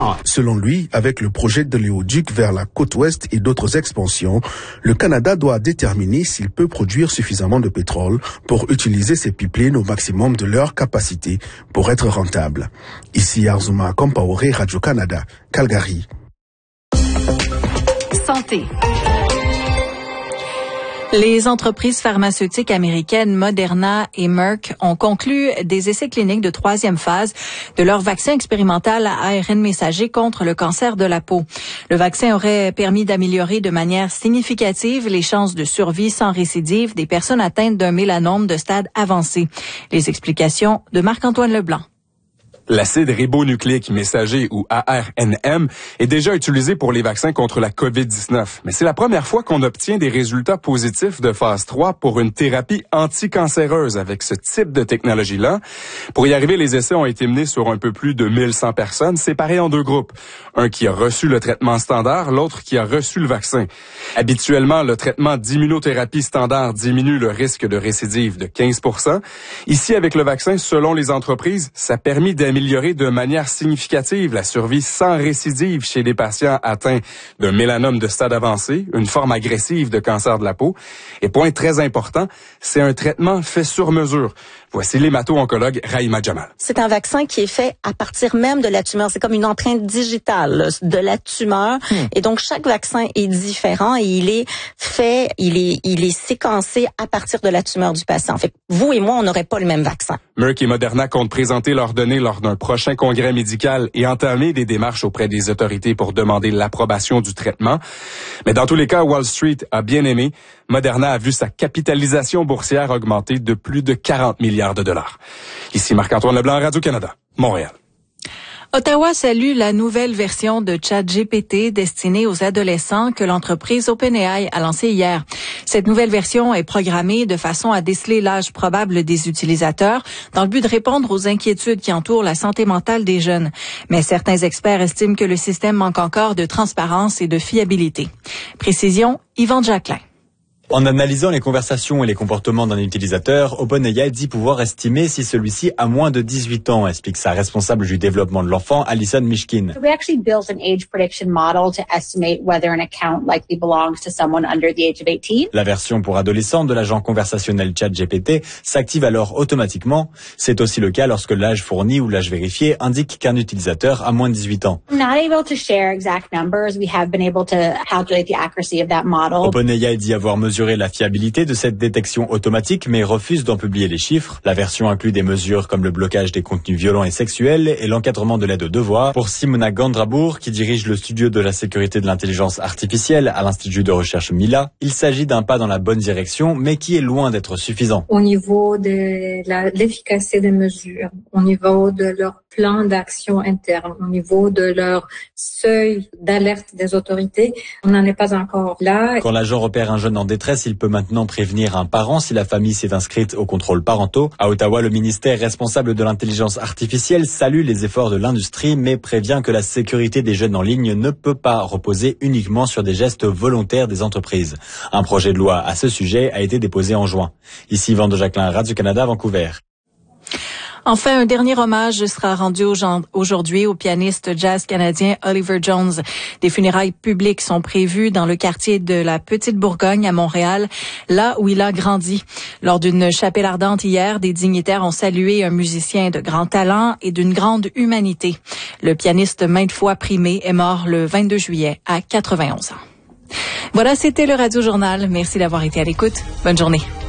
Selon lui, avec le projet de l'éoduc vers la côte ouest et d'autres expansions, le Canada doit déterminer s'il peut produire suffisamment de pétrole pour utiliser ces pipelines au maximum de leur capacité pour être rentable. Ici Arzuma Compaoré, Radio-Canada, Calgary. Santé. Les entreprises pharmaceutiques américaines Moderna et Merck ont conclu des essais cliniques de 3e phase de leur vaccin expérimental à ARN messager contre le cancer de la peau. Le vaccin aurait permis d'améliorer de manière significative les chances de survie sans récidive des personnes atteintes d'un mélanome de stade avancé. Les explications de Marc-Antoine Leblanc. L'acide ribonucléique messager ou ARNM est déjà utilisé pour les vaccins contre la COVID-19. Mais c'est la première fois qu'on obtient des résultats positifs de phase 3 pour une thérapie anticancéreuse avec ce type de technologie-là. Pour y arriver, les essais ont été menés sur un peu plus de 1100 personnes, séparées en 2 groupes. Un qui a reçu le traitement standard, l'autre qui a reçu le vaccin. Habituellement, le traitement d'immunothérapie standard diminue le risque de récidive de 15%. Ici, avec le vaccin, selon les entreprises, ça a permis d'améliorer de manière significative la survie sans récidive chez des patients atteints d'un mélanome de stade avancé, une forme agressive de cancer de la peau. Et point très important, c'est un traitement fait sur mesure. Voici l'hémato-oncologue Rahima Jamal. C'est un vaccin qui est fait à partir même de la tumeur. C'est comme une empreinte digitale de la tumeur. Et donc, chaque vaccin est différent et il est séquencé à partir de la tumeur du patient. En fait, vous et moi, on n'aurait pas le même vaccin. Merck et Moderna comptent présenter leurs données lors d'un prochain congrès médical et entamer des démarches auprès des autorités pour demander l'approbation du traitement. Mais dans tous les cas, Wall Street a bien aimé. Moderna a vu sa capitalisation boursière augmenter de plus de 40 milliards de dollars. Ici Marc-Antoine Leblanc, Radio-Canada, Montréal. Ottawa salue la nouvelle version de ChatGPT destinée aux adolescents que l'entreprise OpenAI a lancée hier. Cette nouvelle version est programmée de façon à déceler l'âge probable des utilisateurs dans le but de répondre aux inquiétudes qui entourent la santé mentale des jeunes. Mais certains experts estiment que le système manque encore de transparence et de fiabilité. Précision, Yvan Jacquelin. En analysant les conversations et les comportements d'un utilisateur, OpenAI dit pouvoir estimer si celui-ci a moins de 18 ans, explique sa responsable du développement de l'enfant, Alison Mishkin. We actually built an age prediction model to estimate whether an account likely belongs to someone under the age of 18. La version pour adolescents de l'agent conversationnel ChatGPT s'active alors automatiquement. C'est aussi le cas lorsque l'âge fourni ou l'âge vérifié indique qu'un utilisateur a moins de 18 ans. I'm not able to share exact numbers. We have been able to calculate the accuracy of that model. OpenAI dit avoir mesuré la fiabilité de cette détection automatique, mais refuse d'en publier les chiffres. La version inclut des mesures comme le blocage des contenus violents et sexuels et l'encadrement de l'aide aux devoirs. Pour Simona Gandrabourg, qui dirige le studio de la sécurité de l'intelligence artificielle à l'Institut de recherche Mila, il s'agit d'un pas dans la bonne direction, mais qui est loin d'être suffisant. Au niveau de l'efficacité des mesures, au niveau de leur plan d'action interne, au niveau de leur seuil d'alerte des autorités, on n'en est pas encore là. Quand l'agent repère un jeune en détresse, il peut maintenant prévenir un parent si la famille s'est inscrite aux contrôles parentaux. À Ottawa, le ministère responsable de l'intelligence artificielle salue les efforts de l'industrie, mais prévient que la sécurité des jeunes en ligne ne peut pas reposer uniquement sur des gestes volontaires des entreprises. Un projet de loi à ce sujet a été déposé en juin. Ici, Yvan Jacquelin, Radio-Canada, Vancouver. Enfin, un dernier hommage sera rendu aujourd'hui au pianiste jazz canadien Oliver Jones. Des funérailles publiques sont prévues dans le quartier de la Petite Bourgogne à Montréal, là où il a grandi. Lors d'une chapelle ardente hier, des dignitaires ont salué un musicien de grand talent et d'une grande humanité. Le pianiste maintes fois primé est mort le 22 juillet à 91 ans. Voilà, c'était le Radio Journal. Merci d'avoir été à l'écoute. Bonne journée.